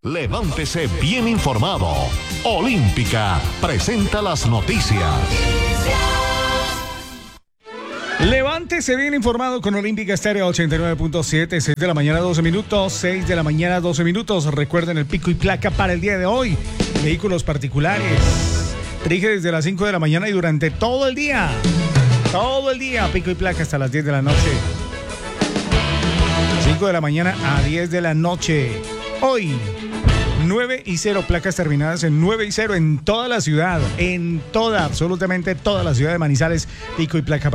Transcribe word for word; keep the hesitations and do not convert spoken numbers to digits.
Levántese bien informado. Olímpica presenta las noticias. Levántese bien informado con Olímpica Estéreo ochenta y nueve punto siete, seis de la mañana, doce minutos, seis de la mañana, doce minutos. Recuerden el pico y placa para el día de hoy. Vehículos particulares. Rige desde las cinco de la mañana y durante todo el día. Todo el día, pico y placa hasta las diez de la noche. cinco de la mañana a diez de la noche. Hoy, nueve y cero, placas terminadas en nueve y cero en toda la ciudad. En toda, absolutamente toda la ciudad de Manizales, pico y placa.